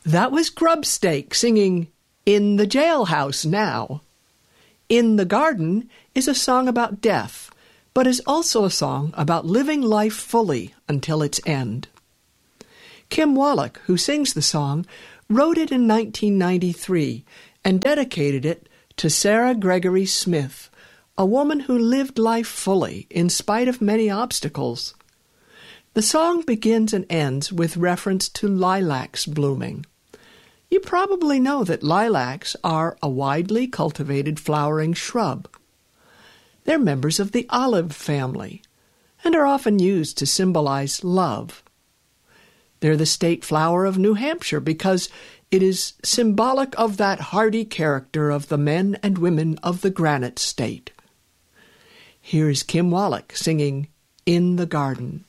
That was Grubstake singing In the Jailhouse Now. In the Garden is a song about death, but is also a song about living life fully until its end. Kim Wallach, who sings the song, wrote it in 1993 and dedicated it to Sarah Gregory Smith, a woman who lived life fully in spite of many obstacles. The song begins and ends with reference to lilacs blooming. You probably know that lilacs are a widely cultivated flowering shrub. They're members of the olive family and are often used to symbolize love. They're the state flower of New Hampshire because it is symbolic of that hardy character of the men and women of the Granite State. Here is Kim Wallach singing In the Garden.